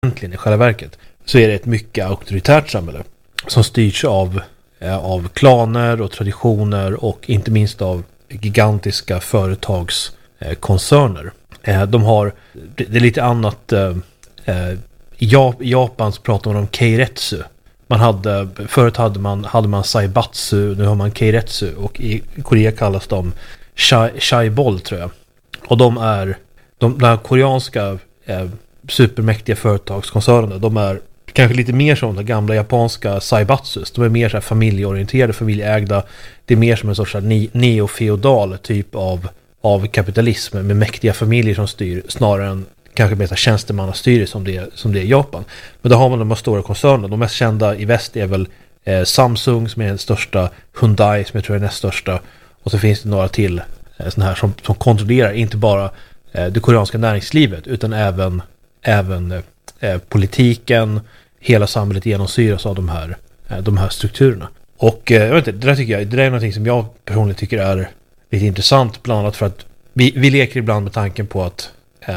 egentligen i själva verket så är det ett mycket auktoritärt samhälle som styrs av klaner och traditioner och inte minst av gigantiska företagskoncerner. De har, det är lite annat, i Japan så pratar man om keiretsu. Förut hade man saibatsu, nu har man keiretsu, och i Korea kallas de shaibol, tror jag. Och de här koreanska supermäktiga företagskoncernerna, de är kanske lite mer som de gamla japanska saibatsus. De är mer så här familjeorienterade, familjeägda. Det är mer som en sorts neofeodal typ av kapitalism med mäktiga familjer som styr, snarare än kanske mer tjänstemannastyre som det är i Japan. Men då har man de här stora koncernerna. De mest kända i väst är väl Samsung som är den största, Hyundai som jag tror är näst största, och så finns det några till såna här som kontrollerar inte bara det koreanska näringslivet utan även politiken. Hela samhället genomsyras av de här strukturerna. Och jag vet inte, det är någonting som jag personligen tycker är lite intressant, bland annat för att vi leker ibland med tanken på att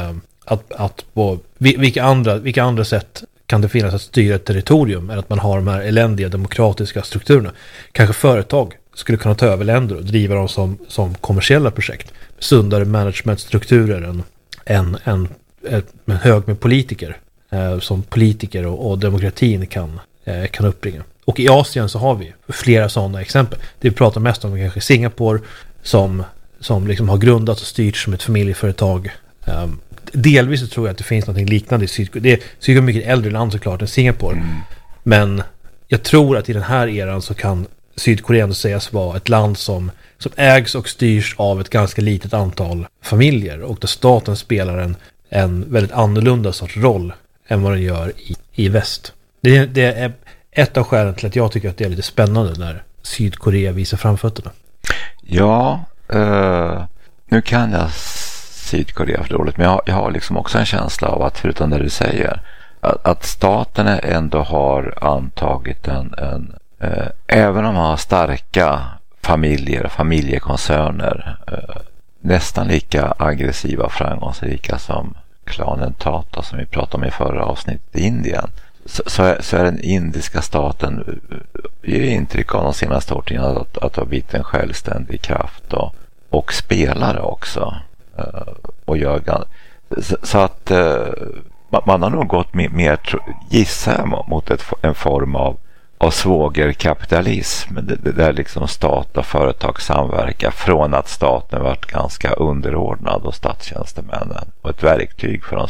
på vilka andra sätt kan det finnas att styra ett territorium än att man har de här eländiga demokratiska strukturerna. Kanske företag skulle kunna ta över länder och driva dem som kommersiella projekt. Sundare managementstrukturer än hög med politiker som politiker och demokratin kan uppbringa. Och i Asien så har vi flera sådana exempel. Det vi pratar mest om kanske Singapore som liksom har grundats och styrts som ett familjeföretag. Delvis så tror jag att det finns något liknande i Sydkorea. Det är mycket äldre land såklart än Singapore. Men jag tror att i den här eran så kan Sydkorea ändå sägas vara ett land som ägs och styrs av ett ganska litet antal familjer, och där staten spelar en väldigt annorlunda sorts roll än vad den gör i väst. Det är ett av skälen till att jag tycker att det är lite spännande när Sydkorea visar framfötterna. Ja, nu kan jag Sydkorea för dåligt, men jag har liksom också en känsla av att, förutom det du säger, att staten ändå har antagit även om man har starka familjekoncerner, nästan lika aggressiva och framgångsrika som klanen Tata som vi pratade om i förra avsnittet i Indien, så är den indiska staten ger intryck av de senaste årtionden att ha blivit en självständig kraft och spelare också, och gör så att man har nog gått mer, gissar jag, mot en form av svågerkapitalism där liksom stat och företag samverkar, från att staten varit ganska underordnad och statstjänstemännen och ett verktyg för de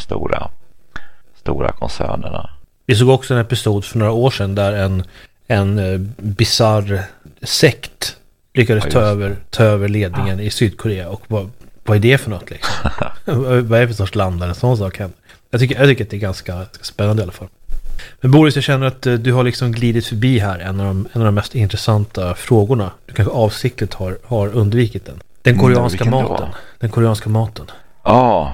stora koncernerna. Vi såg också en episod för några år sedan där en bizarr sekt lyckades ta över ledningen i Sydkorea, och vad är det för något liksom? Vad är det för sorts land där en sån sak händer? Jag tycker att det är ganska spännande i alla fall. Men Boris, jag känner att du har liksom glidit förbi här en av de mest intressanta frågorna. Du kanske avsiktligt har undvikit den. Den koreanska maten. Den koreanska maten. Ja.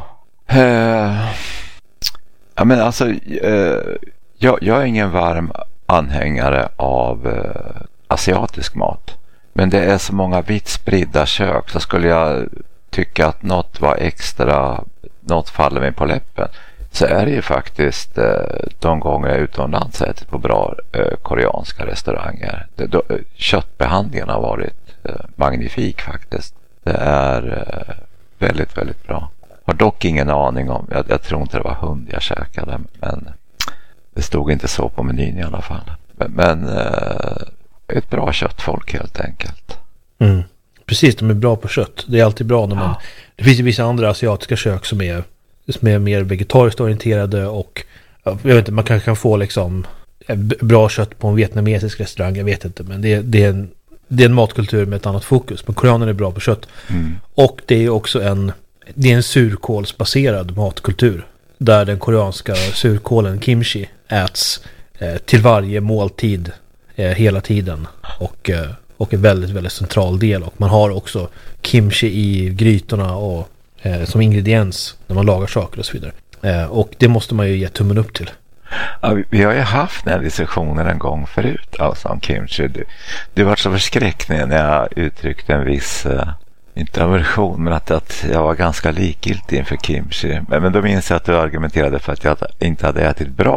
Ja, men alltså jag är ingen varm anhängare av asiatisk mat. Men det är så många vitt spridda kök, så skulle jag tycka att något faller mig på läppen, så är det ju faktiskt de gånger jag är utomlands ätit på bra koreanska restauranger. Köttbehandlingen har varit magnifik faktiskt. Det är väldigt, väldigt bra. Har dock ingen aning om, jag tror inte det var hund jag käkade, men det stod inte så på menyn i alla fall. Men ett bra köttfolk helt enkelt. Precis, de är bra på kött. Det är alltid bra när man... Ja. Det finns ju vissa andra asiatiska kök som är mer vegetariskt orienterade, och jag vet inte, man kanske kan få liksom bra kött på en vietnamesisk restaurang, jag vet inte, men det är en matkultur med ett annat fokus. Men koreanerna är bra på kött. Och det är också en surkålsbaserad matkultur där den koreanska surkålen kimchi äts till varje måltid hela tiden, och en väldigt, väldigt central del. Och man har också kimchi i grytorna och som ingrediens när man lagar saker och så vidare. Och det måste man ju ge tummen upp till. Ja, vi har ju haft den här diskussionen en gång förut, alltså om kimchi. Du var så förskräckt när jag uttryckte en viss, inte aversion, men att jag var ganska likgiltig inför kimchi. Men då minns jag att du argumenterade för att jag inte hade ätit bra